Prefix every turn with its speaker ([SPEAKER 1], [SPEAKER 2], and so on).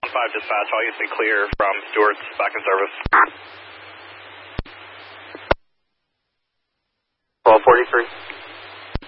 [SPEAKER 1] 5 dispatch, all you say clear from Stewart's back in service.
[SPEAKER 2] 1243.